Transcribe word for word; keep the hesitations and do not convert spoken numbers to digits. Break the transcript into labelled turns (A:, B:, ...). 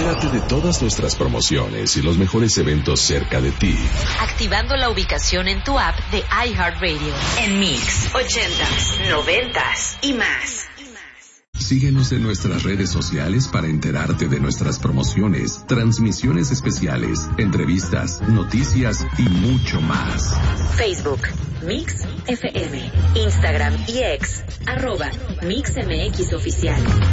A: Entérate de todas nuestras promociones y los mejores eventos cerca de ti.
B: Activando la ubicación en tu app de iHeartRadio. En Mix, ochentas, noventas y más.
A: Síguenos en nuestras redes sociales para enterarte de nuestras promociones, transmisiones especiales, entrevistas, noticias y mucho más.
B: Facebook, Mix F M, Instagram y X, arroba Mix M X Oficial.